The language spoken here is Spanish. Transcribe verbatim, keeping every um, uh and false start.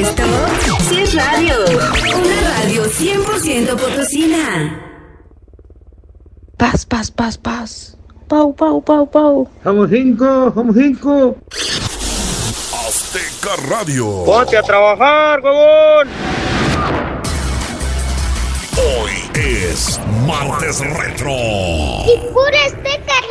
Esto sí es radio. Una radio cien por ciento potosina. Paz, paz, paz, paz. Pau, pau, pau, pau. Somos cinco, somos cinco. Azteca Radio. ¡Ponte a trabajar, huevón! Hoy es Martes Retro. Y pura Azteca